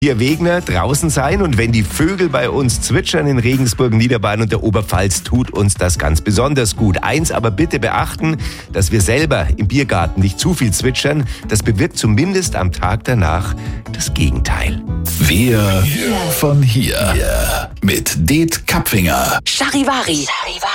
Hier Wegner, draußen sein und wenn die Vögel bei uns zwitschern in Regensburg, Niederbayern und der Oberpfalz, tut uns das ganz besonders gut. Eins aber bitte beachten, dass wir selber im Biergarten nicht zu viel zwitschern. Das bewirkt zumindest am Tag danach das Gegenteil. Wir von hier mit Det Kapfinger. Charivari.